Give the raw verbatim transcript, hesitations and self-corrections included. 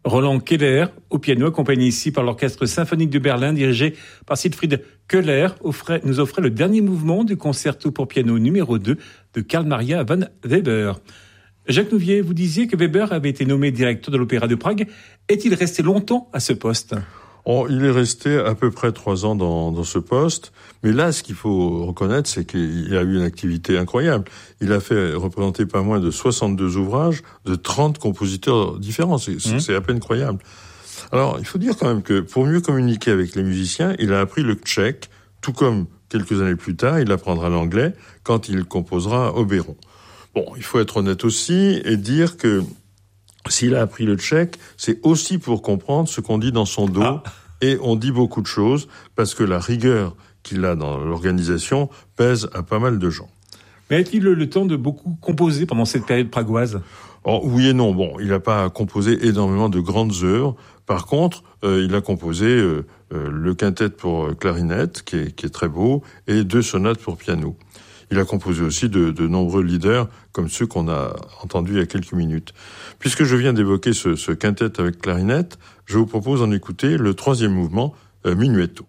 Roland Keller au piano, accompagné ici par l'Orchestre symphonique de Berlin, dirigé par Siegfried Köhler, offrait, nous offrait le dernier mouvement du concerto pour piano numéro deux de Carl Maria von Weber. Jacques Nouvier, vous disiez que Weber avait été nommé directeur de l'Opéra de Prague. Est-il resté longtemps à ce poste ? Oh, il est resté à peu près trois ans dans, dans ce poste. Mais là, ce qu'il faut reconnaître, c'est qu'il a eu une activité incroyable. Il a fait représenter pas moins de soixante-deux ouvrages de trente compositeurs différents. C'est, mmh. c'est à peine croyable. Alors, il faut dire quand même que pour mieux communiquer avec les musiciens, il a appris le tchèque, tout comme quelques années plus tard, il apprendra l'anglais quand il composera Oberon. Bon, il faut être honnête aussi et dire que s'il a appris le tchèque, c'est aussi pour comprendre ce qu'on dit dans son dos. Ah. Et on dit beaucoup de choses parce que la rigueur qu'il a dans l'organisation pèse à pas mal de gens. Mais a-t-il eu le temps de beaucoup composer pendant cette période pragoise ? Oh, oui et non. Bon, il n'a pas composé énormément de grandes œuvres. Par contre, euh, il a composé euh, euh, le quintet pour clarinette, qui est, qui est très beau, et deux sonates pour piano. Il a composé aussi de, de nombreux leaders, comme ceux qu'on a entendus il y a quelques minutes. Puisque je viens d'évoquer ce, ce quintet avec clarinette, je vous propose d'en écouter le troisième mouvement, euh, Minuetto.